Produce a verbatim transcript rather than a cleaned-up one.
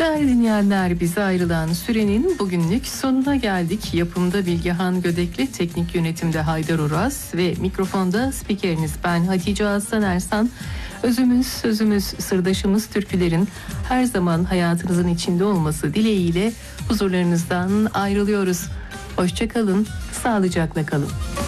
Değerli dinleyenler, bize ayrılan sürenin bugünlük sonuna geldik. Yapımda Bilgehan Gödekli, teknik yönetimde Haydar Uras ve mikrofonda spikeriniz ben Hatice Aslan Ersan. Özümüz, sözümüz, sırdaşımız türkülerin her zaman hayatınızın içinde olması dileğiyle huzurlarınızdan ayrılıyoruz. Hoşça kalın, sağlıcakla kalın.